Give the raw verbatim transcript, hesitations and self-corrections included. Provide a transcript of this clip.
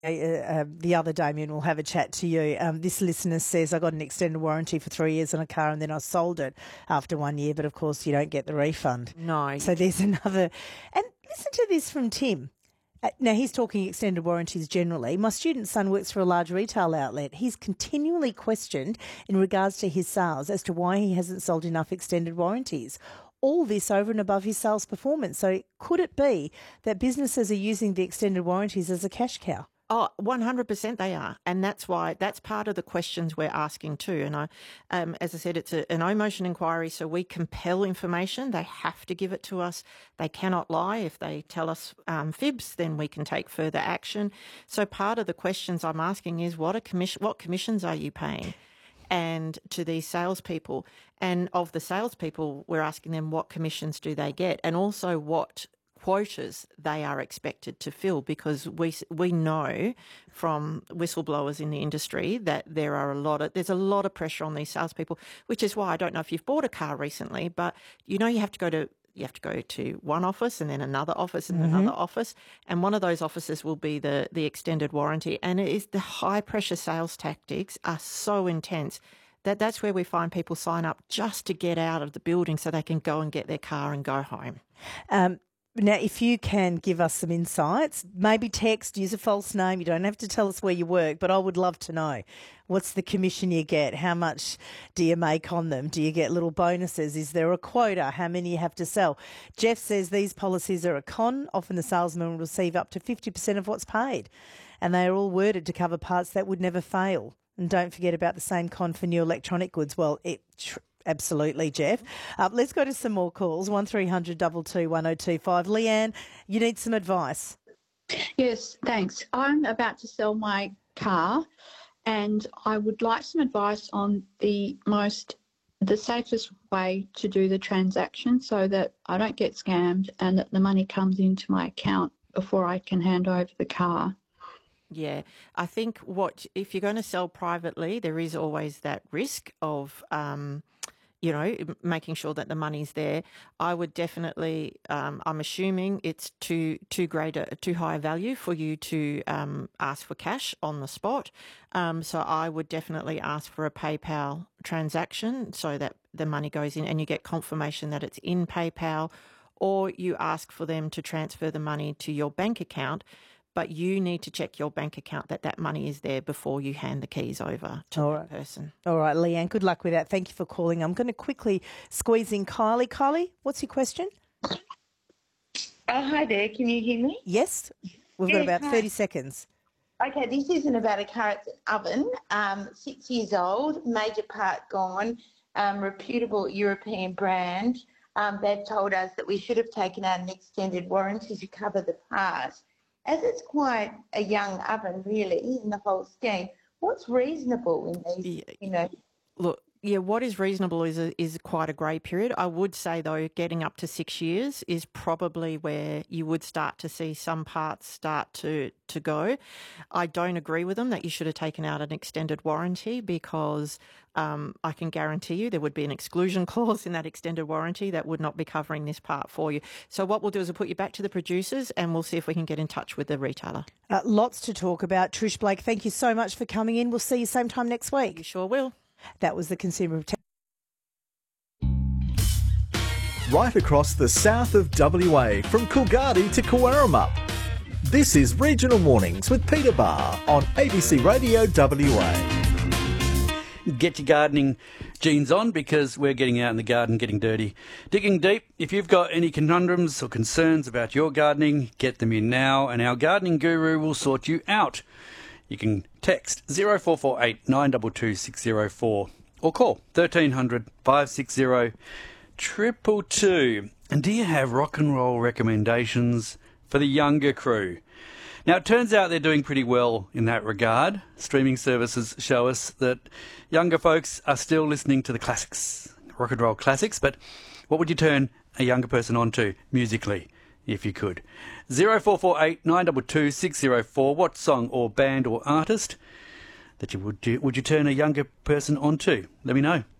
Uh, uh, the other Damien will have a chat to you. Um, this listener says, I got an extended warranty for three years on a car and then I sold it after one year, but of course you don't get the refund. No. So there's another. And listen to this from Tim. Uh, now, he's talking extended warranties generally. My student's son works for a large retail outlet. He's continually questioned in regards to his sales as to why he hasn't sold enough extended warranties. All this over and above his sales performance. So could it be that businesses are using the extended warranties as a cash cow? Oh, one hundred percent they are. And that's why, that's part of the questions we're asking too. And I, um, as I said, it's a, an O-motion inquiry, so we compel information. They have to give it to us. They cannot lie. If they tell us um, fibs, then we can take further action. So part of the questions I'm asking is what, a commission, what commissions are you paying? And to these salespeople. And of the salespeople, we're asking them what commissions do they get, and also what quotas they are expected to fill, because we we know from whistleblowers in the industry that there are a lot of there's a lot of pressure on these salespeople, which is why I don't know if you've bought a car recently, but you know you have to go to you have to go to one office and then another office and mm-hmm. another office, and one of those offices will be the the extended warranty, and it is the high pressure sales tactics are so intense that that's where we find people sign up just to get out of the building so they can go and get their car and go home. Um, Now, if you can give us some insights, maybe text, use a false name. You don't have to tell us where you work, but I would love to know. What's the commission you get? How much do you make on them? Do you get little bonuses? Is there a quota? How many you have to sell? Jeff says these policies are a con. Often the salesman will receive up to fifty percent of what's paid, and they are all worded to cover parts that would never fail. And don't forget about the same con for new electronic goods. Well, it... Tr- Absolutely, Jeff. Uh, let's go to some more calls. one three hundred two two one oh two five. Leanne, you need some advice. Yes, thanks. I'm about to sell my car and I would like some advice on the most, the safest way to do the transaction so that I don't get scammed and that the money comes into my account before I can hand over the car. Yeah, I think what if you're going to sell privately, there is always that risk of, um, you know, making sure that the money's there. I would definitely, um, I'm assuming it's too too great, a, too high a value for you to um, ask for cash on the spot. Um, so I would definitely ask for a PayPal transaction so that the money goes in and you get confirmation that it's in PayPal, or you ask for them to transfer the money to your bank account. But you need to check your bank account that that money is there before you hand the keys over to All the right. person. All right, Leanne, good luck with that. Thank you for calling. I'm going to quickly squeeze in Kylie. Kylie, what's your question? Oh, hi there. Can you hear me? Yes, we've Yeah, got about hi. thirty seconds. Okay, this isn't about a car, it's an oven. Um, six years old, major part gone, um, reputable European brand. Um, they've told us that we should have taken out an extended warranty to cover the part. As it's quite a young oven, really, in the whole scheme, what's reasonable in these, Yeah. you know? Look, yeah, what is reasonable is a, is quite a grey period. I would say, though, getting up to six years is probably where you would start to see some parts start to, to go. I don't agree with them that you should have taken out an extended warranty because um, I can guarantee you there would be an exclusion clause in that extended warranty that would not be covering this part for you. So what we'll do is we'll put you back to the producers and we'll see if we can get in touch with the retailer. Uh, lots to talk about. Trish Blake, thank you so much for coming in. We'll see you same time next week. You sure will. That was the Consumer Protection. Right across the south of W A, from Coolgardie to Cooramamup. This is Regional Mornings with Peter Barr on A B C Radio W A. Get your gardening jeans on because we're getting out in the garden, getting dirty, digging deep. If you've got any conundrums or concerns about your gardening, get them in now and our gardening guru will sort you out. You can text zero four four eight nine two two six zero four or call thirteen hundred five six zero triple two. And do you have rock and roll recommendations for the younger crew? Now, it turns out they're doing pretty well in that regard. Streaming services show us that younger folks are still listening to the classics, rock and roll classics, but what would you turn a younger person onto musically, if you could? zero four four eight nine two two six zero four. What song or band or artist that you would do, would you turn a younger person onto? Let me know.